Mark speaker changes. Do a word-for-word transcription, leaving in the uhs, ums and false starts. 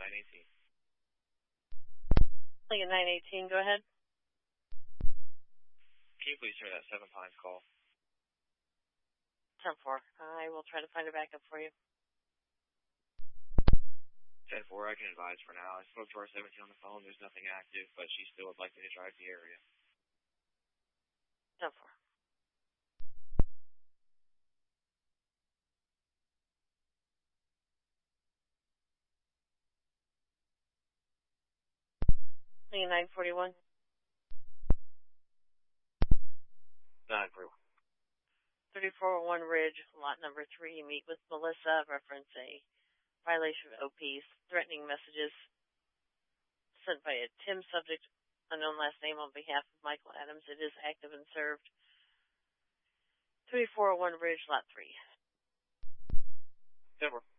Speaker 1: nine eighteen.
Speaker 2: Lincoln nine eighteen, go ahead.
Speaker 1: Can you please turn that Seven Pines call?
Speaker 2: ten four. I will try to find a backup for you.
Speaker 1: ten four, I can advise for now. I spoke to our seventeen on the phone. There's nothing active, but she still would like me to drive the area.
Speaker 2: ten four. Lincoln nine forty-one.
Speaker 1: nine forty-one.
Speaker 2: thirty-four oh one Ridge, lot number three. Meet with Melissa. Reference a violation of O Ps, threatening messages sent by a Tim subject, unknown last name, on behalf of Michael Adams. It is active and served. thirty-four oh one Ridge, lot three.
Speaker 1: ten four.